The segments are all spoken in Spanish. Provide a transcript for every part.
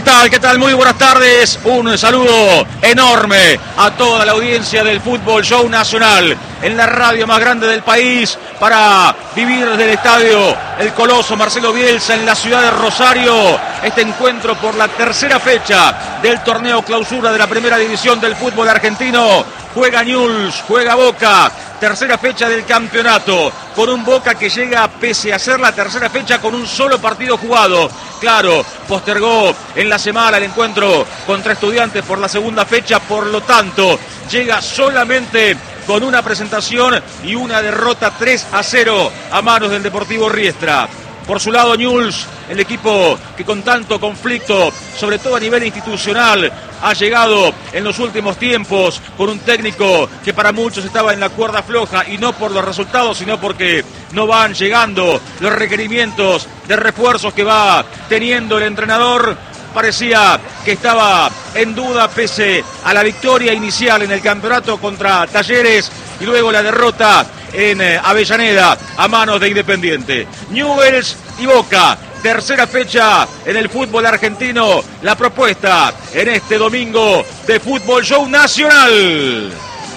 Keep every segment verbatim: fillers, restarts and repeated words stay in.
¿Qué tal? ¿Qué tal? Muy buenas tardes. Un saludo enorme a toda la audiencia del Fútbol Show Nacional en la radio más grande del país para vivir desde el estadio El Coloso Marcelo Bielsa en la ciudad de Rosario. Este encuentro por la tercera fecha del torneo clausura de la primera división del fútbol argentino. Juega Newell's, juega Boca, tercera fecha del campeonato, con un Boca que llega pese a ser la tercera fecha con un solo partido jugado. Claro, postergó en la semana el encuentro contra Estudiantes por la segunda fecha, por lo tanto, llega solamente con una presentación y una derrota tres a cero a manos del Deportivo Riestra. Por su lado, Newell's, el equipo que con tanto conflicto, sobre todo a nivel institucional, ha llegado en los últimos tiempos con un técnico que para muchos estaba en la cuerda floja, y no por los resultados, sino porque no van llegando los requerimientos de refuerzos que va teniendo el entrenador. Parecía que estaba en duda pese a la victoria inicial en el campeonato contra Talleres y luego la derrota en Avellaneda a manos de Independiente. Newell's y Boca, tercera fecha en el fútbol argentino. La propuesta en este domingo de Fútbol Show Nacional.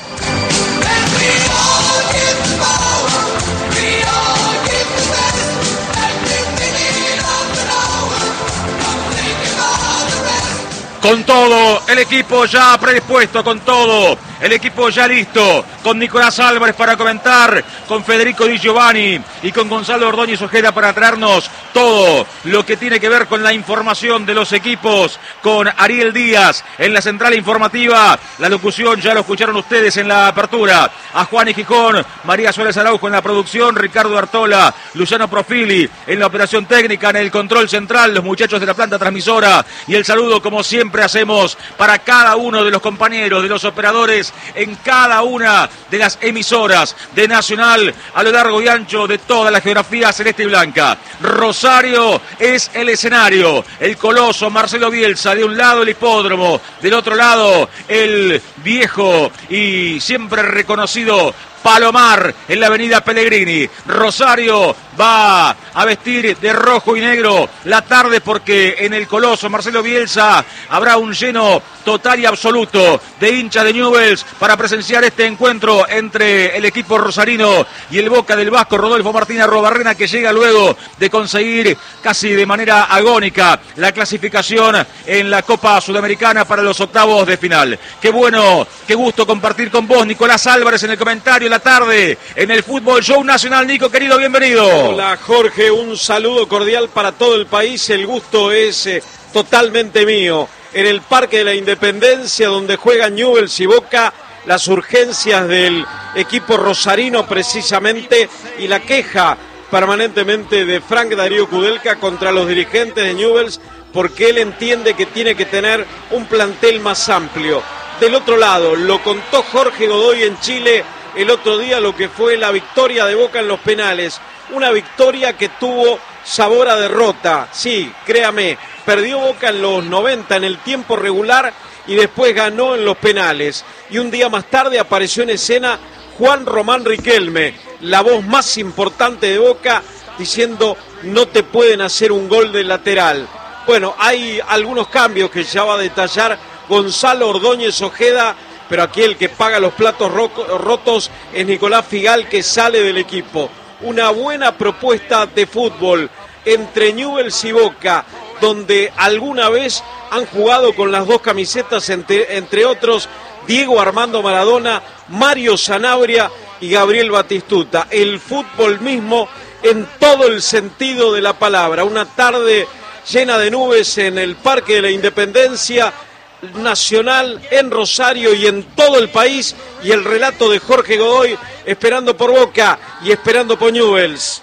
Con todo, el equipo ya predispuesto, con todo, el equipo ya listo, con Nicolás Álvarez para comentar, con Federico Di Giovanni y con Gonzalo Ordóñez Ojeda para traernos todo lo que tiene que ver con la información de los equipos, con Ariel Díaz en la central informativa, la locución ya lo escucharon ustedes en la apertura, a Juan y Gijón, María Suárez Araujo en la producción, Ricardo Artola, Luciano Profili en la operación técnica, en el control central, los muchachos de la planta transmisora, y el saludo como siempre hacemos para cada uno de los compañeros, de los operadores en cada una de las emisoras de Nacional a lo largo y ancho de toda la geografía celeste y blanca. Rosario es el escenario, el Coloso Marcelo Bielsa, de un lado el hipódromo, del otro lado el viejo y siempre reconocido Palomar en la avenida Pellegrini. Rosario va a vestir de rojo y negro la tarde porque en el Coloso Marcelo Bielsa habrá un lleno total y absoluto de hinchas de Newell's para presenciar este encuentro entre el equipo rosarino y el Boca del Vasco Rodolfo Martínez Arruabarrena, que llega luego de conseguir casi de manera agónica la clasificación en la Copa Sudamericana para los octavos de final. Qué bueno, qué gusto compartir con vos, Nicolás Álvarez, en el comentario la tarde en el Fútbol Show Nacional. Nico, querido, bienvenido. Hola, Jorge, un saludo cordial para todo el país. El gusto es eh, totalmente mío. En el Parque de la Independencia, donde juegan Newell's y Boca, las urgencias del equipo rosarino precisamente y la queja permanentemente de Frank Darío Kudelka contra los dirigentes de Newell's, porque él entiende que tiene que tener un plantel más amplio. Del otro lado, lo contó Jorge Godoy en Chile el otro día, lo que fue la victoria de Boca en los penales. Una victoria que tuvo sabor a derrota. Sí, créame, perdió Boca en los noventa en el tiempo regular y después ganó en los penales. Y un día más tarde apareció en escena Juan Román Riquelme, la voz más importante de Boca, diciendo: no te pueden hacer un gol de lateral. Bueno, hay algunos cambios que ya va a detallar Gonzalo Ordóñez Ojeda, pero aquí el que paga los platos rotos es Nicolás Figal, que sale del equipo. Una buena propuesta de fútbol entre Newell's y Boca, donde alguna vez han jugado con las dos camisetas, entre, entre otros Diego Armando Maradona, Mario Sanabria y Gabriel Batistuta. El fútbol mismo en todo el sentido de la palabra. Una tarde llena de nubes en el Parque de la Independencia Nacional, en Rosario y en todo el país, y el relato de Jorge Godoy esperando por Boca y esperando por Newell's.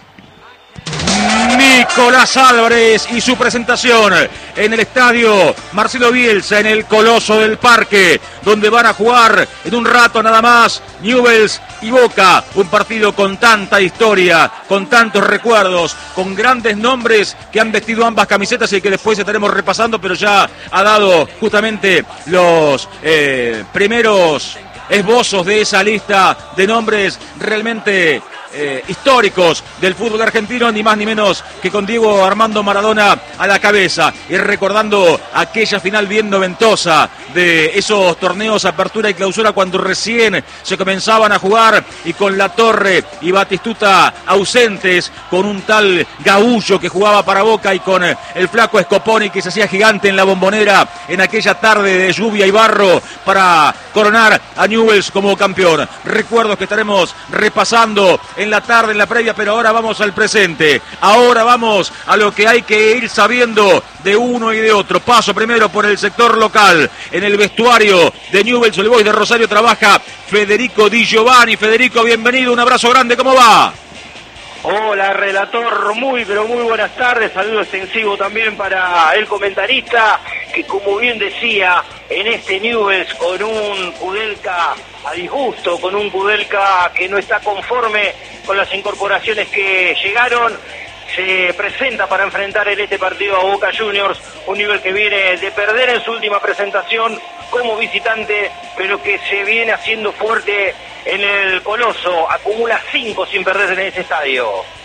Nicolás Álvarez y su presentación en el estadio Marcelo Bielsa, en el Coloso del Parque, donde van a jugar en un rato nada más Newell's y Boca, un partido con tanta historia, con tantos recuerdos, con grandes nombres que han vestido ambas camisetas y que después estaremos repasando, pero ya ha dado justamente los eh, primeros esbozos de esa lista de nombres realmente eh, históricos del fútbol argentino, ni más ni menos que con Diego Armando Maradona a la cabeza, y recordando aquella final bien noventosa de esos torneos apertura y clausura cuando recién se comenzaban a jugar, y con La Torre y Batistuta ausentes, con un tal Gaullo que jugaba para Boca y con el flaco Scoponi que se hacía gigante en la Bombonera en aquella tarde de lluvia y barro para coronar a Newell's como campeón. Recuerdos que estaremos repasando en la tarde, en la previa, pero ahora vamos al presente. Ahora vamos a lo que hay que ir sabiendo de uno y de otro. Paso primero por el sector local. En el vestuario de Newell's Old Boys de Rosario trabaja Federico Di Giovanni. Federico, bienvenido, un abrazo grande, ¿cómo va? Hola, relator, muy pero muy buenas tardes, saludo extensivo también para el comentarista, que como bien decía, en este Newell's con un Kudelka a disgusto, con un Kudelka que no está conforme con las incorporaciones que llegaron, se presenta para enfrentar en este partido a Boca Juniors, un Newell's que viene de perder en su última presentación como visitante, pero que se viene haciendo fuerte en el Coloso, acumula cinco sin perder en ese estadio.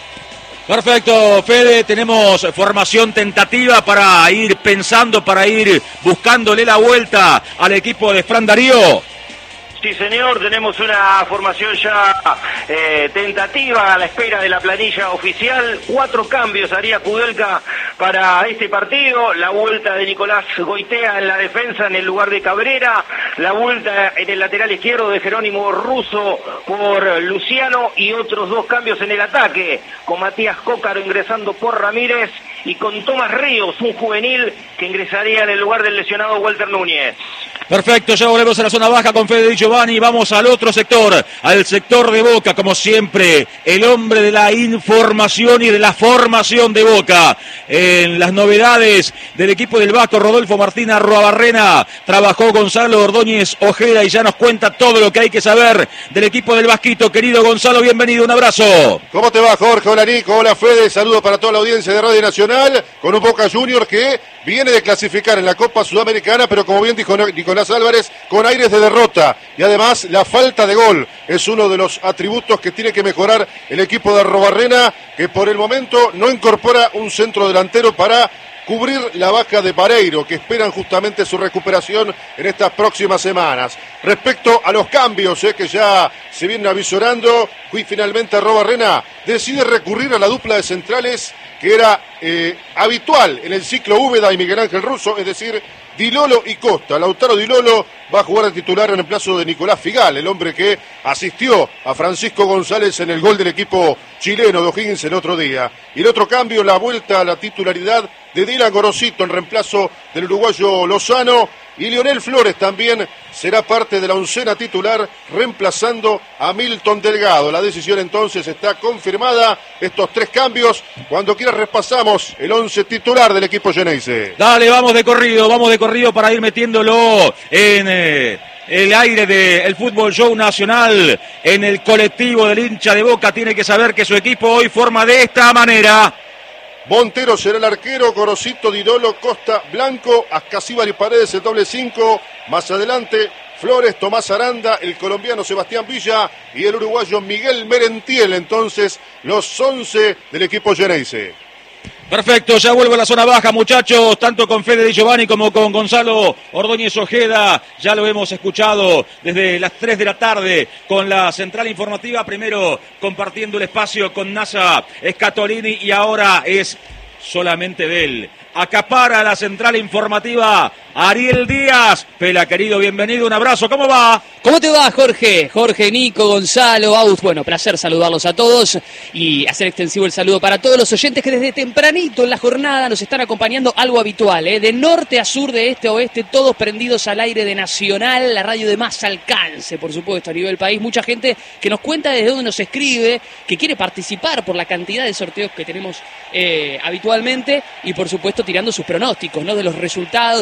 Perfecto, Fede, tenemos formación tentativa para ir pensando, para ir buscándole la vuelta al equipo de Fran Darío. Sí, señor, tenemos una formación ya eh, tentativa a la espera de la planilla oficial. Cuatro cambios haría Kudelka para este partido. La vuelta de Nicolás Goitea en la defensa en el lugar de Cabrera. La vuelta en el lateral izquierdo de Jerónimo Russo por Luciano. Y otros dos cambios en el ataque, con Matías Cócaro ingresando por Ramírez y con Tomás Ríos, un juvenil que ingresaría en el lugar del lesionado Walter Núñez. Perfecto, ya volvemos a la zona baja con Fede Di Giovanni. Vamos al otro sector, al sector de Boca, como siempre, el hombre de la información y de la formación de Boca. En las novedades del equipo del Vasco, Rodolfo Martín Arruabarrena, trabajó Gonzalo Ordóñez Ojeda y ya nos cuenta todo lo que hay que saber del equipo del Vasquito. Querido Gonzalo, bienvenido, un abrazo. ¿Cómo te va, Jorge? Hola, Nico. Hola, Fede. Saludos para toda la audiencia de Radio Nacional, con un Boca Juniors que viene de clasificar en la Copa Sudamericana, pero como bien dijo Nicolás Álvarez, con aires de derrota. Y además, la falta de gol es uno de los atributos que tiene que mejorar el equipo de Arruabarrena, que por el momento no incorpora un centro delantero para cubrir la baja de Pareiro, que esperan justamente su recuperación en estas próximas semanas. Respecto a los cambios eh, que ya se vienen avisorando, y finalmente Arruabarrena decide recurrir a la dupla de centrales que era eh, habitual en el ciclo Úbeda y Miguel Ángel Russo, es decir, Di Lolo y Costa. Lautaro Di Lolo va a jugar de titular en el plazo de Nicolás Figal, el hombre que asistió a Francisco González en el gol del equipo chileno de O'Higgins el otro día. Y el otro cambio, la vuelta a la titularidad de Dylan Gorosito en reemplazo del uruguayo Lozano, y Lionel Flores también será parte de la oncena titular reemplazando a Milton Delgado. La decisión entonces está confirmada, estos tres cambios. Cuando quieras repasamos el once titular del equipo Geneise. Dale, vamos de corrido, vamos de corrido para ir metiéndolo en eh, el aire del Fútbol Show Nacional, en el colectivo del hincha de Boca. Tiene que saber que su equipo hoy forma de esta manera. Montero será el arquero, Gorosito, Di Lolo, Costa, Blanco, Ascasíbar y Paredes el doble cinco. Más adelante, Flores, Tomás Aranda, el colombiano Sebastián Villa y el uruguayo Miguel Merentiel. Entonces, los once del equipo Geneise. Perfecto, ya vuelvo a la zona baja, muchachos, tanto con Fede Di Giovanni como con Gonzalo Ordóñez Ojeda. Ya lo hemos escuchado desde las tres de la tarde con la central informativa, primero compartiendo el espacio con Nasa Scatolini y ahora es solamente de él. Acapara la central informativa Ariel Díaz. Pela, querido, bienvenido, un abrazo, ¿cómo va? ¿Cómo te va, Jorge? Jorge, Nico, Gonzalo, Aus. Bueno, placer saludarlos a todos y hacer extensivo el saludo para todos los oyentes que desde tempranito en la jornada nos están acompañando, algo habitual, ¿eh? De norte a sur, de este a oeste, todos prendidos al aire de Nacional, la radio de más alcance, por supuesto, a nivel país. Mucha gente que nos cuenta desde dónde nos escribe, que quiere participar por la cantidad de sorteos que tenemos eh, habitualmente y, por supuesto, tirando sus pronósticos, ¿no? De los resultados, de los partidos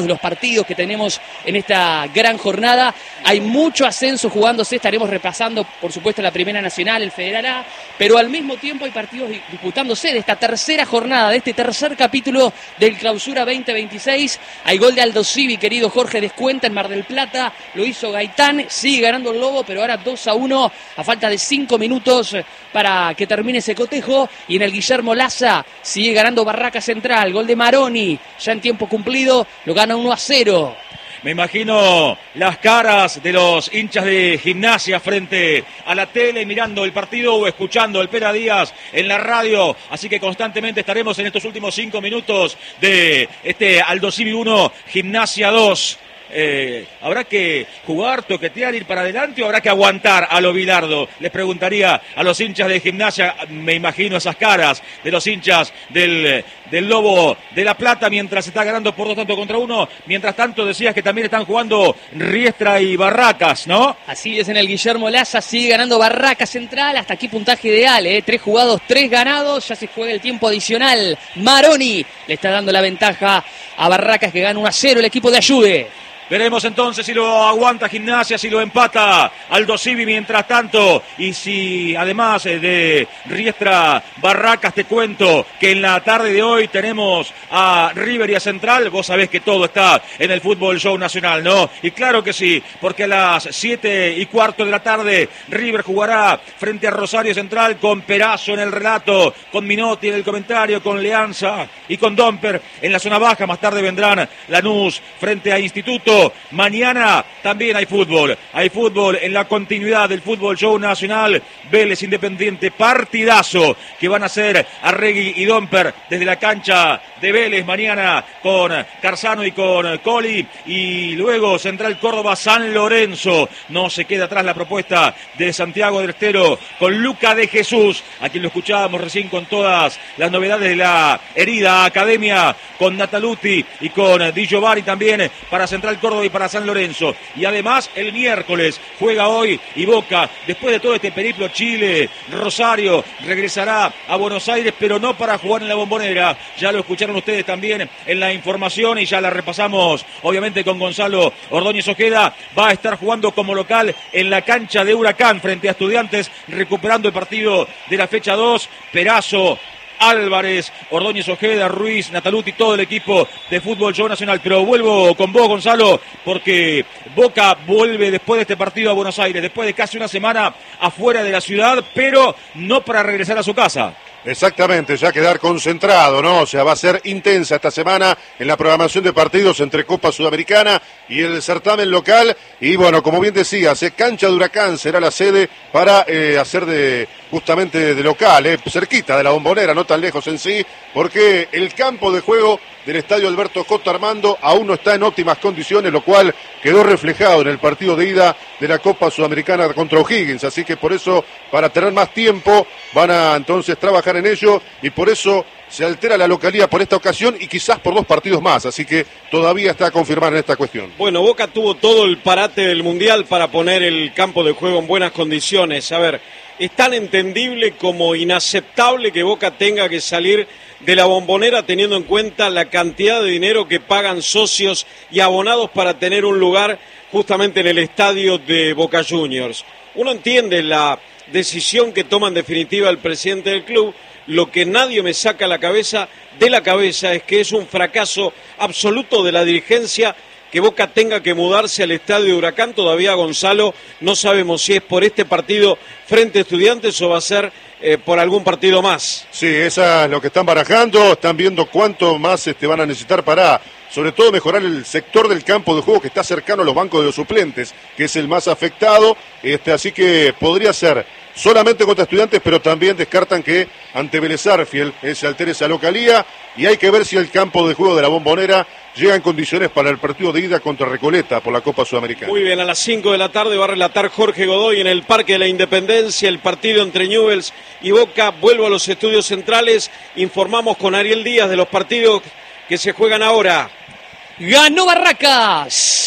partidos que tenemos en esta gran jornada. Hay mucho ascenso jugándose, estaremos repasando, por supuesto, la Primera Nacional, el Federal A, pero al mismo tiempo hay partidos disputándose de esta tercera jornada, de este tercer capítulo del Clausura veinte veintiséis. Hay gol de Aldo Civi, querido Jorge, descuenta en Mar del Plata, lo hizo Gaitán, sigue ganando el Lobo, pero ahora dos a uno a falta de cinco minutos para que termine ese cotejo. Y en el Guillermo Laza sigue ganando Barraca Central, gol de Maroni, ya en tiempo cumplido, lo gana uno a cero. Me imagino las caras de los hinchas de Gimnasia frente a la tele mirando el partido o escuchando el Pera Díaz en la radio. Así que constantemente estaremos en estos últimos cinco minutos de este Aldo Civi uno, Gimnasia dos. Eh, ¿Habrá que jugar, toquetear, ir para adelante o habrá que aguantar a lo Bilardo? Les preguntaría a los hinchas de Gimnasia, me imagino esas caras de los hinchas del, del Lobo de La Plata mientras está ganando por dos tantos contra uno. Mientras tanto decías que también están jugando Riestra y Barracas, ¿no? Así es, en el Guillermo Laza sigue ganando Barraca Central, hasta aquí puntaje ideal, ¿eh? Tres jugados, tres ganados, ya se juega el tiempo adicional. Maroni le está dando la ventaja a Barracas, que gana uno a cero el equipo de Ayude. Veremos entonces si lo aguanta Gimnasia, si lo empata Aldo Civi mientras tanto. Y si además de Riestra Barracas, te cuento que en la tarde de hoy tenemos a River y a Central. Vos sabés que todo está en el Fútbol Show Nacional, ¿no? Y claro que sí, porque a las siete y cuarto de la tarde River jugará frente a Rosario Central con Perazo en el relato, con Minotti en el comentario, con Leanza y con Domper en la zona baja. Más tarde vendrán Lanús frente a Instituto. Mañana también hay fútbol, hay fútbol en la continuidad del Fútbol Show Nacional. Vélez Independiente, partidazo que van a hacer Arregui y Domper desde la cancha de Vélez mañana con Carzano y con Coli. Y luego Central Córdoba San Lorenzo. No se queda atrás la propuesta de Santiago del Estero con Luca de Jesús, a quien lo escuchábamos recién con todas las novedades de la herida Academia, con Nataluti y con Di Giovanni también para Central Córdoba y para San Lorenzo. Y además el miércoles juega hoy y Boca, después de todo este periplo Chile, Rosario, regresará a Buenos Aires, pero no para jugar en la Bombonera. Ya lo escucharon ustedes también en la información y ya la repasamos obviamente con Gonzalo Ordóñez Ojeda. Va a estar jugando como local en la cancha de Huracán frente a Estudiantes, recuperando el partido de la fecha dos. Perazo, Álvarez, Ordóñez Ojeda, Ruiz, Nataluti, todo el equipo de Fútbol Show Nacional. Pero vuelvo con vos, Gonzalo, porque Boca vuelve después de este partido a Buenos Aires, después de casi una semana afuera de la ciudad, pero no para regresar a su casa. Exactamente, ya quedar concentrado, ¿no? O sea, va a ser intensa esta semana en la programación de partidos entre Copa Sudamericana y el certamen local. Y bueno, como bien decías, eh, cancha de Huracán será la sede para eh, hacer de justamente de local, eh, cerquita de la Bombonera, no tan lejos en sí, porque el campo de juego del estadio Alberto J. Armando aún no está en óptimas condiciones, lo cual quedó reflejado en el partido de ida de la Copa Sudamericana contra O'Higgins. Así que por eso, para tener más tiempo, van a entonces trabajar en ello y por eso se altera la localía por esta ocasión y quizás por dos partidos más. Así que todavía está a confirmar en esta cuestión. Bueno, Boca tuvo todo el parate del Mundial para poner el campo de juego en buenas condiciones. A ver, es tan entendible como inaceptable que Boca tenga que salir de la Bombonera teniendo en cuenta la cantidad de dinero que pagan socios y abonados para tener un lugar justamente en el estadio de Boca Juniors. Uno entiende la decisión que toma en definitiva el presidente del club. Lo que nadie me saca la cabeza de la cabeza es que es un fracaso absoluto de la dirigencia que Boca tenga que mudarse al estadio de Huracán. Todavía, Gonzalo, no sabemos si es por este partido frente a Estudiantes o va a ser eh, por algún partido más. Sí, esa es lo que están barajando, están viendo cuánto más este, van a necesitar para, sobre todo, mejorar el sector del campo de juego que está cercano a los bancos de los suplentes, que es el más afectado, este, así que podría ser solamente contra Estudiantes, pero también descartan que ante Vélez Sarsfield eh, se altere esa localía, y hay que ver si el campo de juego de la Bombonera llega en condiciones para el partido de ida contra Recoleta por la Copa Sudamericana. Muy bien, a las cinco de la tarde va a relatar Jorge Godoy en el Parque de la Independencia el partido entre Newell's y Boca. Vuelvo a los estudios centrales, informamos con Ariel Díaz de los partidos que se juegan ahora. ¡Ganó Barracas!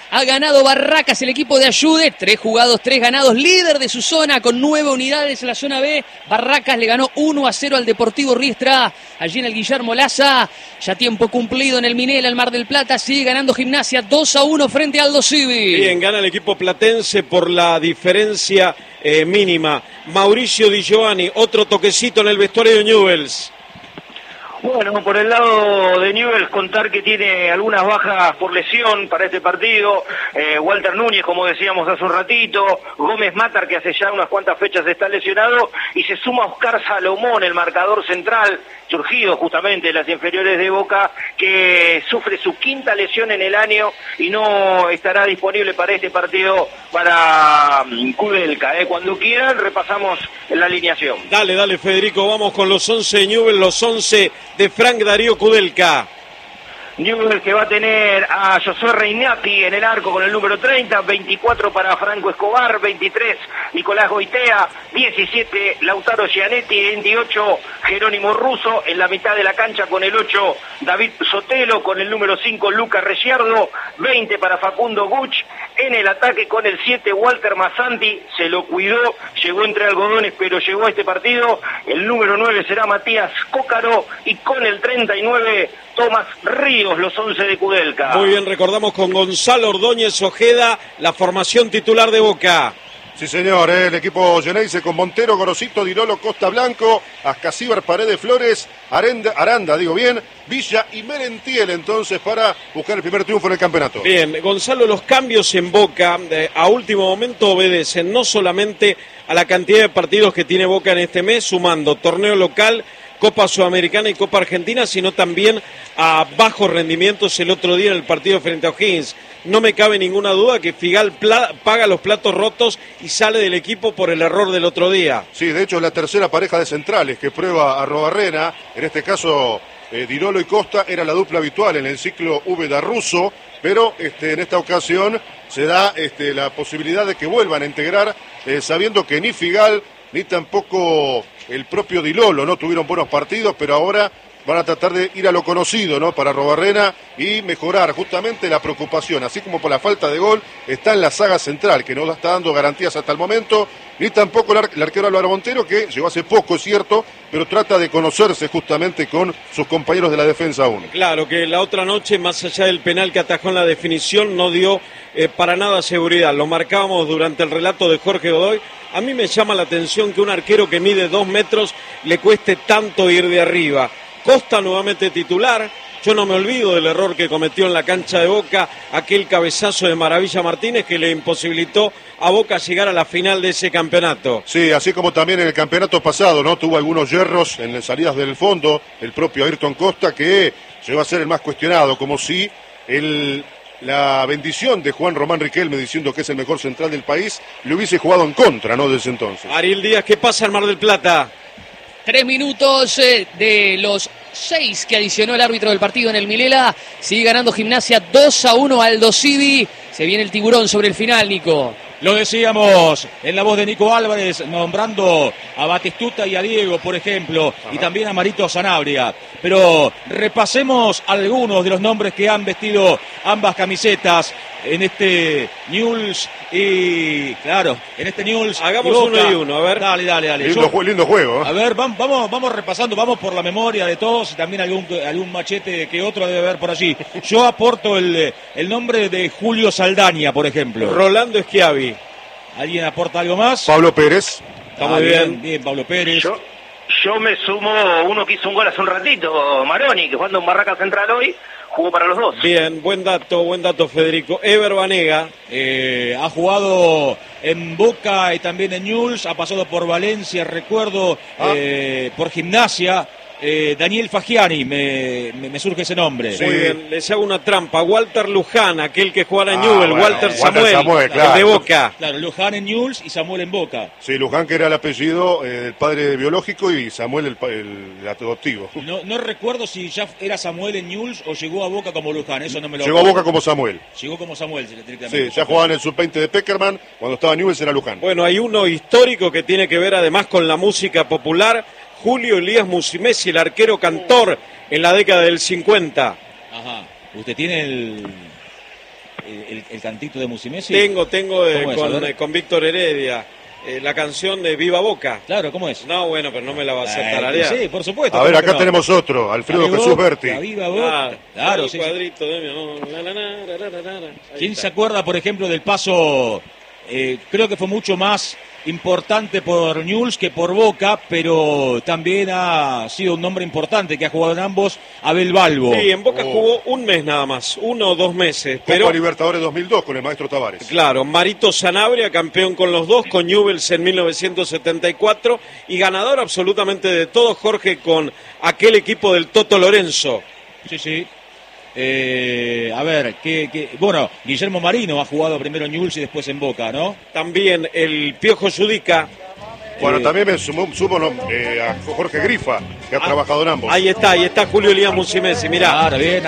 Ha ganado Barracas, el equipo de Ayude. Tres jugados, tres ganados. Líder de su zona con nueve unidades en la zona B. Barracas le ganó uno a cero al Deportivo Riestra. Allí en el Guillermo Laza. Ya tiempo cumplido en el Minela, el Mar del Plata. Sigue ganando Gimnasia dos a uno frente a Aldo Civi. Bien, gana el equipo platense por la diferencia eh, mínima. Mauricio Di Giovanni, otro toquecito en el vestuario de Newell's. Bueno, por el lado de Newell's, contar que tiene algunas bajas por lesión para este partido. Eh, Walter Núñez, como decíamos hace un ratito. Gómez Matar, que hace ya unas cuantas fechas está lesionado. Y se suma Oscar Salomón, el marcador central, surgido justamente de las inferiores de Boca, que sufre su quinta lesión en el año y no estará disponible para este partido para um, Kudelka. Eh. Cuando quieran, repasamos la alineación. Dale, dale, Federico, vamos con los once de Newell's, los once de Frank Darío Kudelka. Newell's que va a tener a Josué Reinati en el arco con el número treinta, veinticuatro para Franco Escobar, veintitrés Nicolás Goitea, diecisiete Lautaro Gianetti, veintiocho Jerónimo Russo, en la mitad de la cancha con el ocho David Sotelo, con el número cinco Luca Reggiardo, veinte para Facundo Guch, en el ataque con el siete Walter Massanti, se lo cuidó, llegó entre algodones pero llegó a este partido, el número nueve será Matías Cócaro y con el treinta y nueve Tomás Ríos, los once de Kudelka. Muy bien, recordamos con Gonzalo Ordóñez Ojeda la formación titular de Boca. Sí, señor, ¿eh? El equipo Geneise con Montero, Gorosito, Dirolo, Costa Blanco, Ascasíbar, Paredes, Flores, Aranda, Aranda, digo bien, Villa y Merentiel, entonces, para buscar el primer triunfo en el campeonato. Bien, Gonzalo, los cambios en Boca eh, a último momento obedecen no solamente a la cantidad de partidos que tiene Boca en este mes, sumando torneo local, Copa Sudamericana y Copa Argentina, sino también a bajos rendimientos el otro día en el partido frente a O'Higgins. No me cabe ninguna duda que Figal paga los platos rotos y sale del equipo por el error del otro día. Sí, de hecho es la tercera pareja de centrales que prueba Arrobarrena. En este caso, eh, Dirolo y Costa era la dupla habitual en el ciclo Úbeda-Russo, pero este, en esta ocasión se da este, la posibilidad de que vuelvan a integrar, eh, sabiendo que ni Figal ni tampoco el propio Dilolo no tuvieron buenos partidos, pero ahora van a tratar de ir a lo conocido, ¿no? Para Arrobarrena y mejorar justamente la preocupación, así como por la falta de gol, está en la saga central, que no está dando garantías hasta el momento, ni tampoco el, ar el arquero Álvaro Montero, que llegó hace poco, es cierto, pero trata de conocerse justamente con sus compañeros de la defensa aún. Claro, que la otra noche, más allá del penal que atajó en la definición, no dio eh, para nada seguridad. Lo marcábamos durante el relato de Jorge Godoy. A mí me llama la atención que un arquero que mide dos metros le cueste tanto ir de arriba. Costa nuevamente titular. Yo no me olvido del error que cometió en la cancha de Boca, aquel cabezazo de Maravilla Martínez que le imposibilitó a Boca llegar a la final de ese campeonato. Sí, así como también en el campeonato pasado, ¿no? Tuvo algunos yerros en las salidas del fondo, el propio Ayrton Costa, que llegó a ser el más cuestionado, como si el... la bendición de Juan Román Riquelme diciendo que es el mejor central del país le hubiese jugado en contra, ¿no? Desde entonces. Ariel Díaz, ¿qué pasa en Mar del Plata? Tres minutos eh, de los seis que adicionó el árbitro del partido en el Milela. Sigue ganando Gimnasia dos a uno Aldo Civi. Se viene el tiburón sobre el final, Nico. Lo decíamos en la voz de Nico Álvarez, nombrando a Batistuta y a Diego, por ejemplo, Ajá. y también a Marito Sanabria. Pero repasemos algunos de los nombres que han vestido ambas camisetas en este Newell's y, claro, en este Newell's. Hagamos y uno y uno, a ver. Dale, dale, dale. Lindo, Yo, lindo juego. ¿eh? A ver, vamos, vamos, vamos repasando, vamos por la memoria de todos y también algún, algún machete que otro debe haber por allí. Yo aporto el, el nombre de Julio Saldaña, por ejemplo. Rolando Schiavi. ¿Alguien aporta algo más? Pablo Pérez. Está ah, muy bien. bien. Bien, Pablo Pérez. Yo, yo me sumo uno que hizo un gol hace un ratito, Maroni, que jugando en Barraca Central hoy, jugó para los dos. Bien, buen dato, buen dato, Federico. Ever Banega. Eh, ha jugado en Boca y también en Newell's, ha pasado por Valencia, recuerdo, ah. eh, por Gimnasia. Eh, Daniel Fagiani, me, me, me surge ese nombre. Sí. Muy bien, les hago una trampa. Walter Luján, aquel que jugaba en ah, Newell's, bueno, Walter Samuel, Walter Samuel claro. el de Boca. Claro, Luján en Newell's y Samuel en Boca. Sí, Luján que era el apellido eh, del padre biológico y Samuel el, el, el adoptivo. No, no recuerdo si ya era Samuel en Newell's o llegó a Boca como Luján, eso no me lo Llegó acuerdo. a Boca como Samuel. Llegó como Samuel. Sí, ya jugaba en el sub veinte de Peckerman, cuando estaba en Newell's era Luján. Bueno, hay uno histórico que tiene que ver además con la música popular. Julio Elías Musimesi, el arquero cantor en la década del cincuenta. Ajá. Usted tiene el... el, el cantito de Musumeci? Tengo, tengo eh, ¿Cómo es? con, A ver. eh, con Víctor Heredia. Eh, la canción de Viva Boca. Claro, ¿cómo es? No, bueno, pero no me la va a hacer Eh, tararear. sí, por supuesto. A ver, ¿cómo que acá no? tenemos otro, Alfredo Viva Jesús Boca, Berti. Viva Boca. Claro, Claro, el sí, sí. cuadrito de mi- la, la, la, la, la, la, la. Ahí ¿Quién está. se acuerda, por ejemplo, del paso? Eh, creo que fue mucho más importante por Newell's que por Boca, pero también ha sido un nombre importante que ha jugado en ambos, Abel Balbo. Sí, en Boca Oh. jugó un mes nada más, uno o dos meses. Copa Pero Libertadores dos mil dos con el maestro Tavares. claro, Marito Sanabria, campeón con los dos, con Newell's en mil novecientos setenta y cuatro y ganador absolutamente de todo, Jorge, con aquel equipo del Toto Lorenzo. Sí, sí. Eh, a ver, ¿qué, qué? Bueno, Guillermo Marino ha jugado primero en Newell's y después en Boca, ¿no? También el Piojo Judica. Bueno, Eh, también me sumo, sumo, no, eh, a Jorge Grifa, que ha Ah, trabajado en ambos. Ahí está, ahí está Julio Elías Musumeci, mirá. Claro, bien.